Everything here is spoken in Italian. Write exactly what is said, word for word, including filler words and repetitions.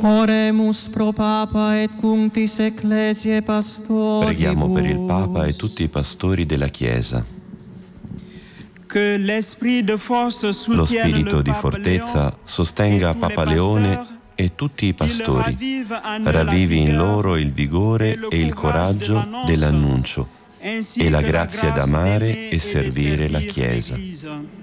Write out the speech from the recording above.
Oremus pro Papa et cunctis ecclesiae pastoribus. Preghiamo per il Papa e tutti i pastori della Chiesa. Lo Spirito di fortezza sostenga Papa Leone e tutti i pastori, ravvivi in loro il vigore e il coraggio dell'annuncio e la grazia d'amare e servire la Chiesa.